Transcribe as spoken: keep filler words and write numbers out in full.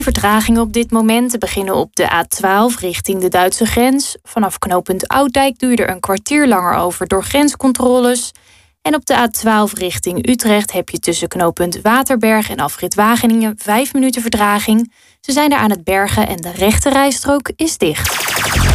Vertragingen op dit moment. Te beginnen op de A twaalf richting de Duitse grens. Vanaf knooppunt Ouddijk doe je er een kwartier langer over door grenscontroles. En op de A twaalf richting Utrecht heb je tussen knooppunt Waterberg en afrit Wageningen vijf minuten vertraging. Ze zijn er aan het bergen en de rechte rijstrook is dicht.